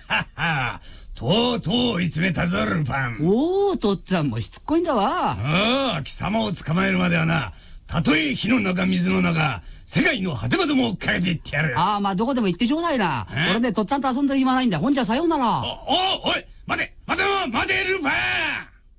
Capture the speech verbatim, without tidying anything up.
はは。とうとう追い詰めたぞ、ルパン。 おお、とっつぁんもしつっこいんだわ。 ああ、貴様を捕まえるまではな、たとえ火の中水の中、世界の果てまでも追っかけていってやる。 ああ、まあどこでも行ってちょうだいな。俺ね、とっつぁんと遊んでる暇ないんだ。ほんじゃさようなら。 お、お、おい、待て、待て、待て、ルパン。